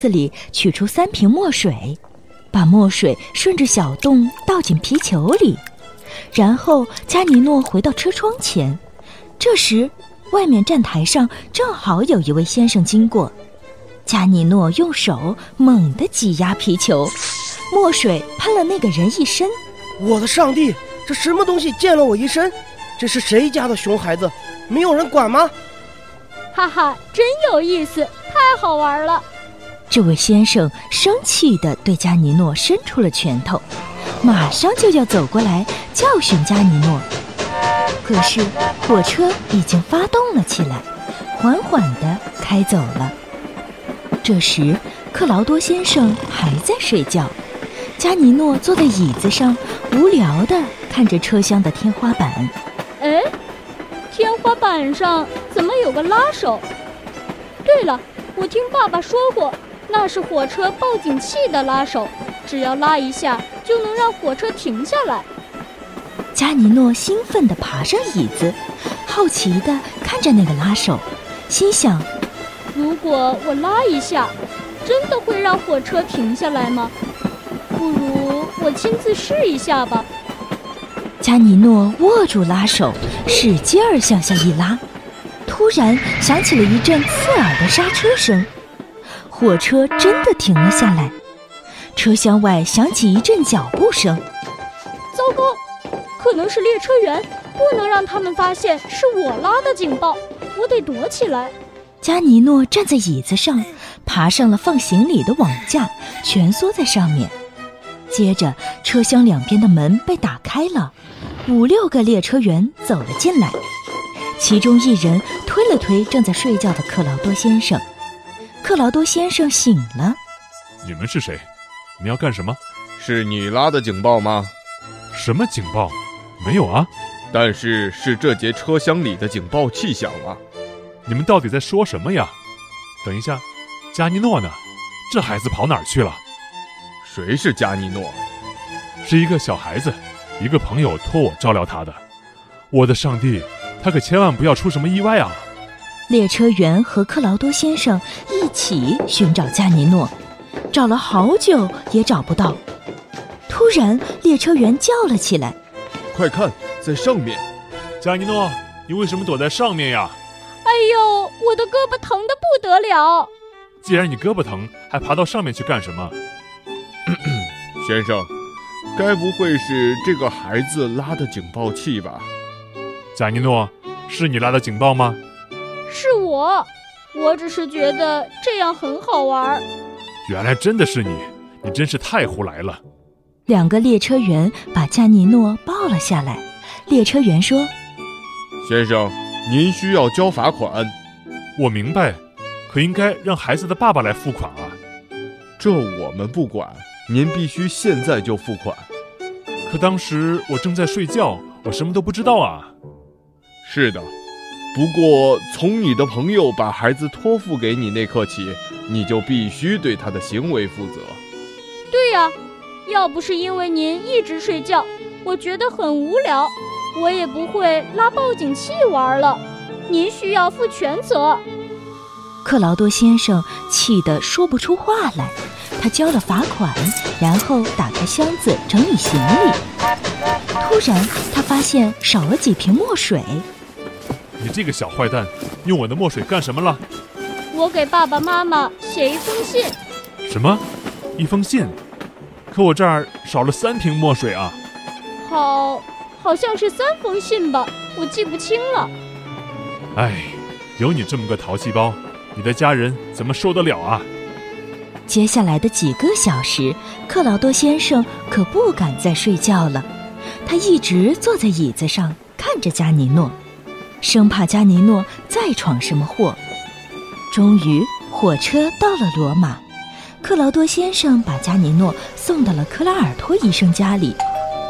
子里取出3瓶墨水，把墨水顺着小洞倒进皮球里，然后加尼诺回到车窗前。这时外面站台上正好有一位先生经过，加尼诺用手猛地挤压皮球，墨水喷了那个人一身。 我的上帝，这什么东西溅了我一身？这是谁家的熊孩子？没有人管吗？ 哈哈，真有意思，太好玩了。 这位先生生气地对加尼诺伸出了拳头，马上就要走过来教训加尼诺。可是火车已经发动了起来，缓缓地开走了。这时克劳多先生还在睡觉，加尼诺坐在椅子上，无聊地看着车厢的天花板。 哎，天花板上怎么有个拉手？对了，我听爸爸说过，那是火车报警器的拉手，只要拉一下就能让火车停下来。 加尼诺兴奋地爬上椅子，好奇地看着那个拉手，心想： 如果我拉一下，真的会让火车停下来吗？不如我亲自试一下吧。 加尼诺握住拉手，使劲儿向下一拉，突然响起了一阵刺耳的刹车声，火车真的停了下来。车厢外响起一阵脚步声。 糟糕，可能是列车员，不能让他们发现是我拉的警报，我得躲起来。 加尼诺站在椅子上，爬上了放行李的网架，蜷缩在上面。接着车厢两边的门被打开了，5、6个列车员走了进来，其中一人推了推正在睡觉的克劳多先生。克劳多先生醒了。 你们是谁？你们要干什么？ 是你拉的警报吗？ 什么警报？没有啊。 但是这节车厢里的警报器响了。 你们到底在说什么呀？等一下，加尼诺呢？这孩子跑哪儿去了？ 谁是加尼诺？ 是一个小孩子，一个朋友托我照料他的。我的上帝，他可千万不要出什么意外啊！ 列车员和克劳多先生一起寻找加尼诺，找了好久也找不到。突然列车员叫了起来： 快看，在上面！ 加尼诺，你为什么躲在上面呀？ 哎呦，我的胳膊疼得不得了。 既然你胳膊疼，还爬到上面去干什么？ 先生，该不会是这个孩子拉的警报器吧？ 加尼诺，是你拉的警报吗？ 是我只是觉得这样很好玩。 原来真的是你，你真是太胡来了。 2个列车员把加尼诺抱了下来。列车员说： 先生，您需要交罚款。 我明白，可应该让孩子的爸爸来付款啊。 这我们不管，您必须现在就付款。 可当时我正在睡觉，我什么都不知道啊。 是的，不过从你的朋友把孩子托付给你那刻起，你就必须对他的行为负责。 对呀，要不是因为您一直睡觉，我觉得很无聊，我也不会拉报警器玩了。您需要负全责。 克劳多先生气得说不出话来，他交了罚款，然后打开箱子整理行李。突然他发现少了几瓶墨水。 你这个小坏蛋，用我的墨水干什么了？ 我给爸爸妈妈写一封信。 什么？一封信？可我这儿少了3瓶墨水啊。 好像是3封信吧，我记不清了。 哎，有你这么个淘气包，你的家人怎么受得了啊？ 接下来的几个小时，克劳多先生可不敢再睡觉了，他一直坐在椅子上看着加尼诺，生怕加尼诺再闯什么祸。终于火车到了罗马，克劳多先生把加尼诺送到了克拉尔托医生家里。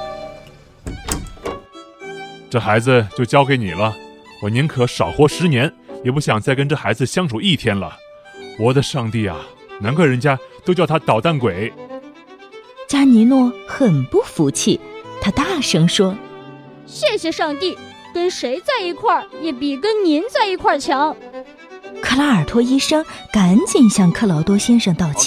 这孩子就交给你了，我宁可少活10年，也不想再跟这孩子相处1天了。我的上帝啊，难怪人家都叫他捣蛋鬼。 加尼诺很不服气，他大声说： 谢谢上帝，跟谁在一块儿也比跟您在一块儿强。 克拉尔托医生赶紧向克劳多先生道歉。